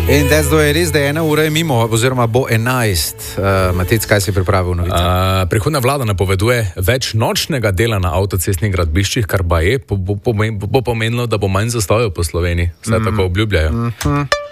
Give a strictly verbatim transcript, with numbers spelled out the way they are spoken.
In that's the way it is, da je ena ura je mimo, oziroma bo enajst. Uh, Matec, kaj si pripravil novice? Uh, prihodna vlada napoveduje več nočnega dela na avtocestnih gradbiščih, kar ba je, bo, bo, bo pomenilo, da bo manj zastojev po Sloveniji. Vse mm. tako obljubljajo. Mm-hmm.